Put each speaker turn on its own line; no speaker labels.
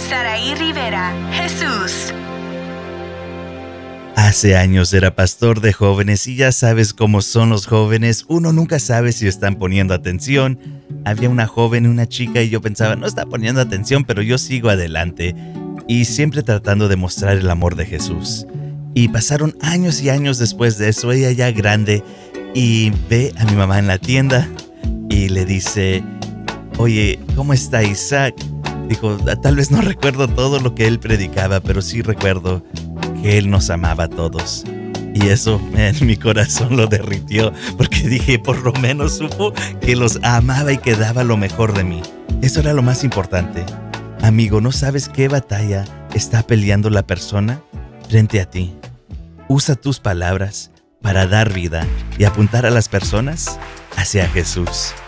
Saraí Rivera, Jesús.
Hace años era pastor de jóvenes y ya sabes cómo son los jóvenes. Uno nunca sabe si están poniendo atención. Había una joven, una chica, y yo pensaba, no está poniendo atención, pero yo sigo adelante. Y siempre tratando de mostrar el amor de Jesús. Y pasaron años y años después de eso, ella ya grande, y ve a mi mamá en la tienda y le dice, oye, ¿cómo está Isaac? Dijo, tal vez no recuerdo todo lo que él predicaba, pero sí recuerdo que él nos amaba a todos. Y eso en mi corazón lo derritió, porque dije, por lo menos supo que los amaba y que daba lo mejor de mí. Eso era lo más importante. Amigo, ¿no sabes qué batalla está peleando la persona frente a ti? Usa tus palabras para dar vida y apuntar a las personas hacia Jesús.